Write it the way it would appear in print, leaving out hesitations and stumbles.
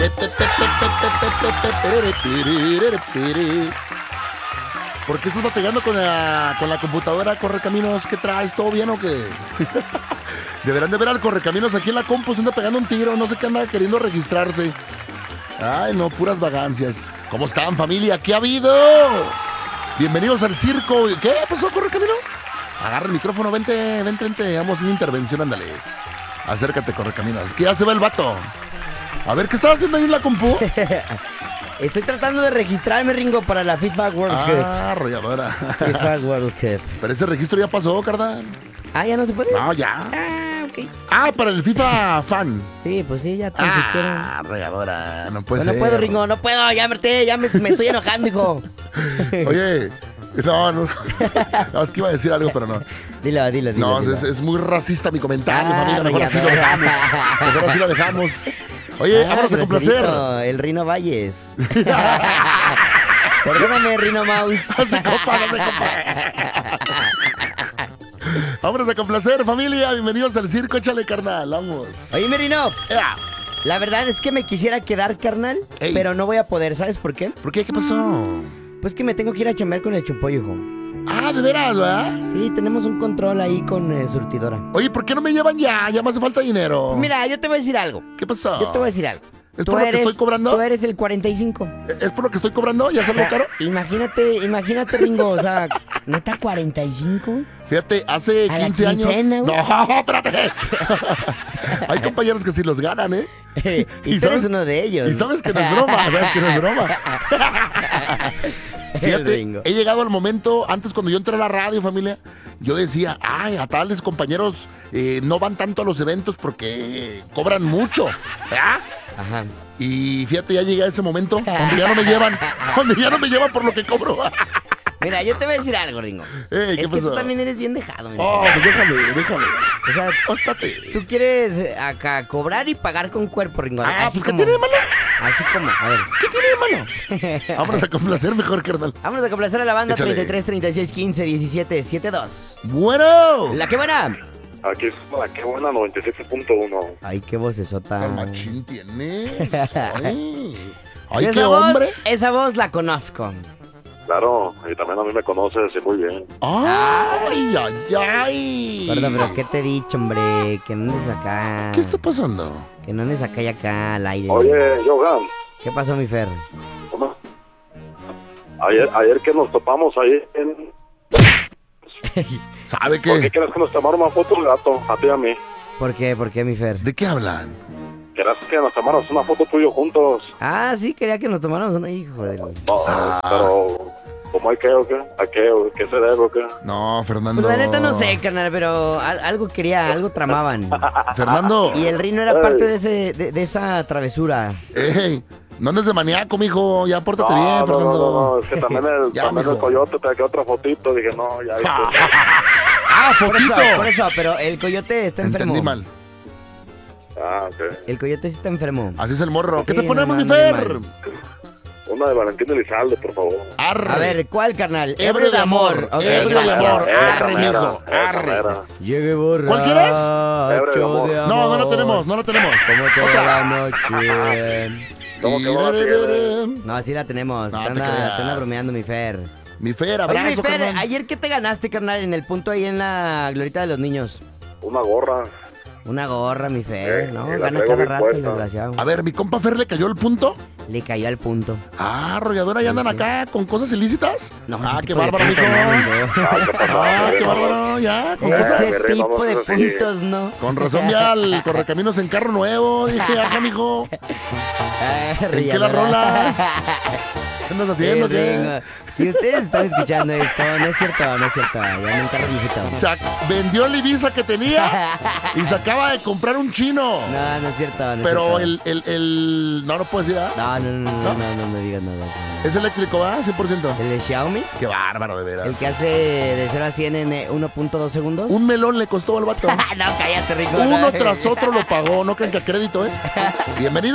¿Por qué estás batallando con la computadora Correcaminos? ¿Qué traes? ¿Todo bien o qué? Deberán de ver al Correcaminos aquí en la compu. Se anda pegando un tiro. No sé qué anda queriendo registrarse. Ay, no, puras vagancias. ¿Cómo están, familia? ¿Qué ha habido? Bienvenidos al circo. ¿Qué pasó, Correcaminos? Agarra el micrófono, vente. Vamos a una intervención, ándale. Acércate, Correcaminos. Es que ya se va el vato. A ver, ¿qué estás haciendo ahí en la compu? Estoy tratando de registrarme, Ringo, para la FIFA World Cup. Ah, arrolladora. FIFA World Cup. Pero ese registro ya pasó, carnal. Ah, ¿ya no se puede? No, ya. Ah, ok. Ah, para el FIFA Fan. Sí, pues sí, ya tan siquiera. Ah, regadora. No puede No ser. puedo, Ringo, no puedo. Ya me estoy enojando, hijo. Oye, no. No, es que iba a decir algo, pero no. Dilo. No, dilo. es muy racista mi comentario, Ah, familia. Mejor así lo regadora. dejamos. Mejor así lo dejamos. Oye, vámonos a complacer. groserito, el Rino Valles. Perdóname, Rino Mouse. No se copa. Vámonos a complacer, familia. Bienvenidos al circo, échale, carnal. Vamos. Oye, mi Rino, Ea. la verdad es que me quisiera quedar, carnal, Ey. pero no voy a poder. ¿Sabes por qué? ¿Por qué? ¿Qué pasó? Pues que me tengo que ir a chambear con el Chumpollo, hijo. Ah, ¿de veras, verdad? Sí, tenemos un control ahí con surtidora. Oye, ¿por qué no me llevan ya? Ya me hace falta dinero. Mira, yo te voy a decir algo. ¿Qué pasó? Yo te voy a decir algo. ¿Es por lo que estoy cobrando? Tú eres el 45. ¿Es por lo que estoy cobrando? ¿Ya salió caro? Imagínate, Ringo, o sea, ¿neta 45? Fíjate, hace ¿A la 15 años... quincena, güey? No, espérate. Hay compañeros que sí los ganan, ¿eh? Y tú eres uno de ellos. Y sabes que no es broma, sabes que no es broma. El Fíjate, Ringo. he llegado al momento, antes cuando yo entré a la radio, familia, yo decía, ay, a tales compañeros no van tanto a los eventos porque cobran mucho, ¿verdad? Ajá. Y fíjate, ya llegué a ese momento donde ya no me llevan por lo que cobro. Mira, yo te voy a decir algo, Ringo. ¿Qué Es que pasó? tú también eres bien dejado, mira. Oh, pues déjame. O sea, Póstate. tú quieres acá cobrar y pagar con cuerpo, Ringo. Ah, así pues ¿qué como- tiene de malo? Así como, a ver. ¿Qué tiene de malo? Vámonos a complacer mejor, carnal. Vámonos a complacer a la banda. Échale. 33, 36, 15, 17, 72. Bueno. La que buena. Aquí es la que buena 97.1. Ay, qué vocesota. Machín tienes. Ay, qué Esa hombre. Esa voz la conozco. Claro, y también a mí me conoces y muy bien. Ay. Gordo, pero ¿qué te he dicho, hombre? Que no andes acá. ¿Qué está pasando? Que no andes acá y acá al aire. Oye, Johan, ¿Qué pasó, mi Fer? ¿cómo? Ayer que nos topamos ahí en... ¿Sabe ¿Por qué qué? crees que nos tomaron una foto, gato? A ti y a mí. ¿Por qué? ¿Por qué, mi Fer? ¿De qué hablan? ¿Crees que nos tomaron una foto tuyo juntos? Ah, sí, quería que nos tomáramos una. Hijo de... No, pero... ¿Cómo hay que o qué? ¿A qué? ¿O qué se debe o qué? No, Fernando. Pues la neta no sé, carnal, pero algo quería, algo tramaban. Fernando. Y el Rino era parte de esa travesura. Ey, no andes de maníaco, mijo. Ya pórtate bien, Fernando. No, es que también el, Ya, también el mijo. coyote te quedó otra fotito. Dije, no, ya viste. Ah, Por fotito. eso, pero el coyote está enfermo. Entendí mal. Ah, ok. El coyote sí está enfermo. Así es el morro. ¿Qué Sí, te ponemos, no, mi no, Fer? no, Una de Valentín Elizalde, por favor. Arre. A ver, ¿cuál, carnal? Ebrio de amor. Ok, Ebrio de gracias. amor. Arre, mijo. Esa Arre. mera. Llegue borracho ¿Cuál quieres? Ebrio de amor. de No, no lo tenemos, no lo tenemos. Como toda Otra. la noche. ¿Cómo que va a ser? No, sí la tenemos. No te te creas. anda bromeando, mi Fer. Mi Fer, Oye, mi abrazo, Fer, carnal. ayer ¿qué te ganaste, carnal? En el punto ahí en la glorita de los niños. Una gorra. Una gorra, mi Fer, ¿no? la Gana traigo cada bien rato el puesta. desgraciado. A ver, mi compa Fer le cayó el punto. Le cayó al punto. Ah, arrolladora, ¿y andan acá con cosas ilícitas? No, Ah, ese qué tipo de bárbaro, mijo. punto no, mijo. Ah, qué bárbaro, ya, con cosas. Ese Guerrero, tipo de vamos a seguir. puntos, ¿no? Con razón ya al correcaminos en carro nuevo. Dije, ajá, mijo. ¿En qué las rolas? ¿Qué andas haciendo, qué? Si ustedes están escuchando esto, no es cierto, no es cierto. Ya me encargo, viejito. O sea, vendió el Ibiza que tenía y se acaba de comprar un chino. No, no es cierto. No es Pero cierto. no puedes decir, ¿ah? No me digas nada. Es eléctrico, ¿va? 100%. ¿El de Xiaomi? Qué bárbaro, de veras. ¿El que hace de 0 a 100 en 1.2 segundos? Un melón le costó al vato. No, cállate, rico. Uno tras otro lo pagó. No crean que a crédito, ¿eh? Bienvenido.